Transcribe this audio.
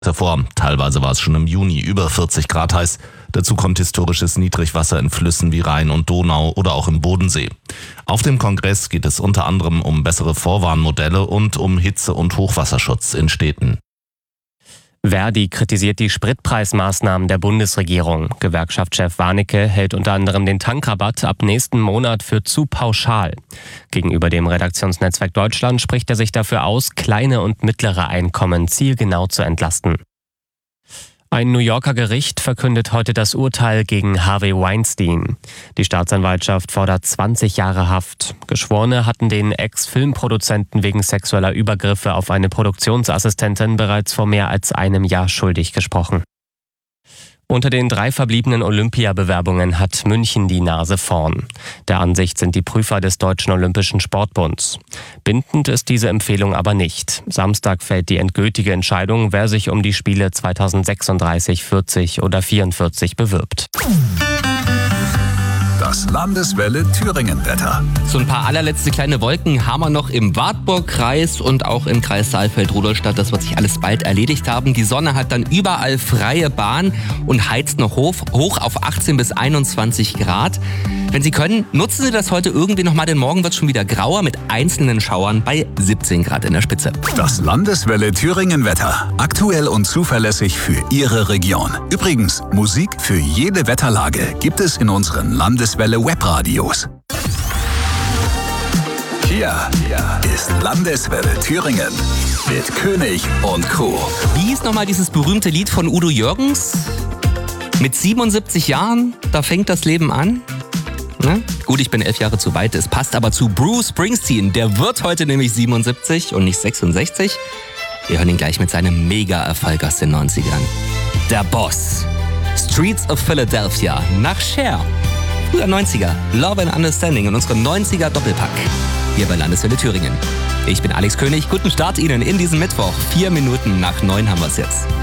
Hervor. Teilweise war es schon im Juni über 40 Grad heiß. Dazu kommt historisches Niedrigwasser in Flüssen wie Rhein und Donau oder auch im Bodensee. Auf dem Kongress geht es unter anderem um bessere Vorwarnmodelle und um Hitze- und Hochwasserschutz in Städten. Verdi kritisiert die Spritpreismaßnahmen der Bundesregierung. Gewerkschaftschef Warnecke hält unter anderem den Tankrabatt ab nächsten Monat für zu pauschal. Gegenüber dem Redaktionsnetzwerk Deutschland spricht er sich dafür aus, kleine und mittlere Einkommen zielgenau zu entlasten. Ein New Yorker Gericht verkündet heute das Urteil gegen Harvey Weinstein. Die Staatsanwaltschaft fordert 20 Jahre Haft. Geschworene hatten den Ex-Filmproduzenten wegen sexueller Übergriffe auf eine Produktionsassistentin bereits vor mehr als einem Jahr schuldig gesprochen. Unter den 3 verbliebenen Olympiabewerbungen hat München die Nase vorn. Der Ansicht sind die Prüfer des Deutschen Olympischen Sportbunds. Bindend ist diese Empfehlung aber nicht. Samstag fällt die endgültige Entscheidung, wer sich um die Spiele 2036, 40 oder 44 bewirbt. Das Landeswelle Thüringen-Wetter. So ein paar allerletzte kleine Wolken haben wir noch im Wartburg-Kreis und auch im Kreis Saalfeld-Rudolstadt. Das wird sich alles bald erledigt haben. Die Sonne hat dann überall freie Bahn und heizt noch hoch auf 18 bis 21 Grad. Wenn Sie können, nutzen Sie das heute irgendwie nochmal, denn morgen wird es schon wieder grauer mit einzelnen Schauern bei 17 Grad in der Spitze. Das Landeswelle Thüringen-Wetter. Aktuell und zuverlässig für Ihre Region. Übrigens, Musik für jede Wetterlage gibt es in unseren Landeswelle Webradios. Hier ist Landeswelle Thüringen mit König und Co. Wie hieß nochmal dieses berühmte Lied von Udo Jürgens? Mit 77 Jahren, da fängt das Leben an. Na? Gut, ich bin 11 Jahre zu weit. Es passt aber zu Bruce Springsteen. Der wird heute nämlich 77 und nicht 66. Wir hören ihn gleich mit seinem Mega-Erfolg aus den 90ern. Der Boss. Streets of Philadelphia nach Cher. Früher 90er. Love and Understanding in unserem 90er Doppelpack. Hier bei Landeswelle Thüringen. Ich bin Alex König. Guten Start Ihnen in diesem Mittwoch. 4 Minuten nach 9 haben wir es jetzt.